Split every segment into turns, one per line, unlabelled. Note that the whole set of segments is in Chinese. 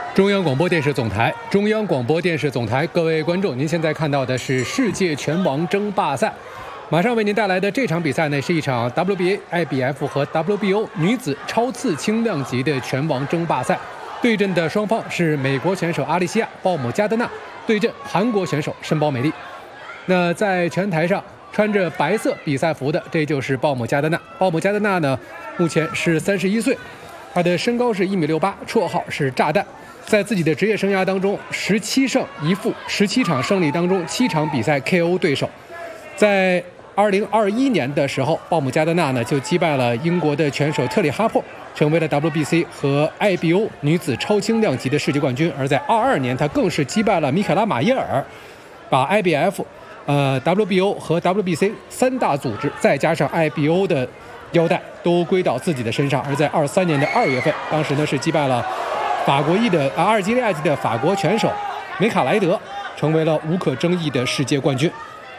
中央广播电视总台，中央广播电视总台，各位观众，您现在看到的是世界拳王争霸赛。马上为您带来的这场比赛呢，是一场 WBA、IBF 和 WBO 女子超次轻量级的拳王争霸赛。对阵的双方是美国选手阿丽西亚·鲍姆加德纳对阵韩国选手申宝美丽。那在拳台上穿着白色比赛服的，这就是鲍姆加德纳。鲍姆加德纳呢，目前是31岁，他的身高是1.68米，绰号是炸弹。在自己的职业生涯当中，17胜1负，17场胜利当中7场比赛 KO 对手。在2021年的时候，鲍姆加德纳呢就击败了英国的拳手特里哈珀，成为了 WBC 和 IBO 女子超轻量级的世界冠军。而在22年，他更是击败了米凯拉马耶尔，把 IBF、WBO 和 WBC 3大组织再加上 IBO 的腰带都归到自己的身上。而在23年的2月份，当时呢是击败了法国裔的阿尔及利亚籍的法国拳手梅卡莱德，成为了无可争议的世界冠军。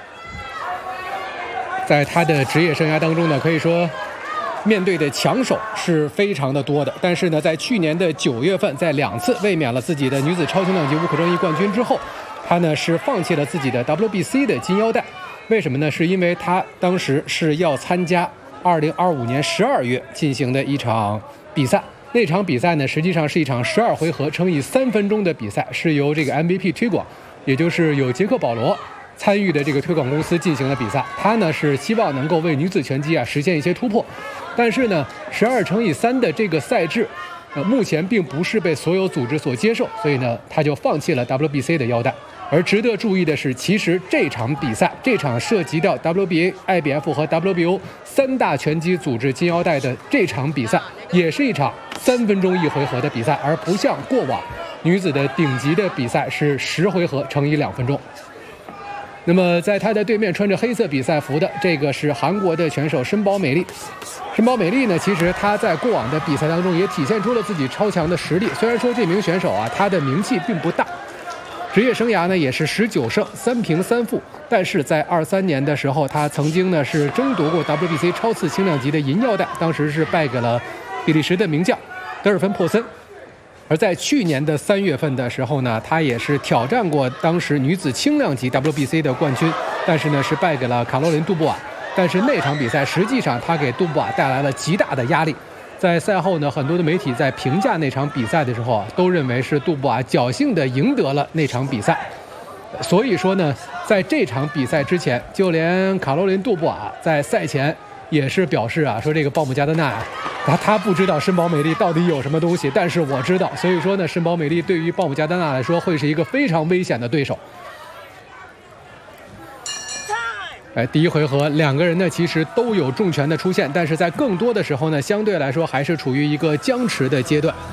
在他的职业生涯当中呢，可以说面对的强手是非常的多的。但是呢，在去年的9月份，在2次卫冕了自己的女子超轻量级无可争议冠军之后，他呢是放弃了自己的 WBC 的金腰带。为什么呢？是因为他当时是要参加2025年12月进行的一场比赛。那场比赛呢，实际上是一场12回合乘以3分钟的比赛，是由这个 MVP 推广，也就是有杰克保罗参与的这个推广公司进行了比赛。他呢是希望能够为女子拳击实现一些突破，但是呢12×3的这个赛制目前并不是被所有组织所接受，所以呢他就放弃了 WBC 的腰带。而值得注意的是，其实这场比赛，这场涉及到 WBA、IBF 和 WBO 3大拳击组织金腰带的这场比赛，也是一场3分钟1回合的比赛，而不像过往女子的顶级的比赛是10回合乘以2分钟。那么在他的对面穿着黑色比赛服的，这个是韩国的拳手申宝美丽。申宝美丽呢，其实他在过往的比赛当中也体现出了自己超强的实力。虽然说这名选手他的名气并不大，职业生涯呢也是19胜3平3负，但是在23年的时候，他曾经呢是争夺过 WBC 超次轻量级的银腰带，当时是败给了比利时的名将德尔芬珀森。而在去年的3月份的时候呢，他也是挑战过当时女子轻量级 WBC 的冠军，但是呢是败给了卡罗琳·杜布瓦。但是那场比赛实际上他给杜布瓦带来了极大的压力。在赛后呢，很多的媒体在评价那场比赛的时候都认为是杜布瓦侥幸的赢得了那场比赛。所以说呢，在这场比赛之前，就连卡罗琳·杜布瓦在赛前也是表示说这个鲍姆加德纳他不知道申宝美丽到底有什么东西，但是我知道。所以说呢，申宝美丽对于鲍姆加德纳来说会是一个非常危险的对手。第一回合两个人呢其实都有重拳的出现，但是在更多的时候呢，相对来说还是处于一个僵持的阶段。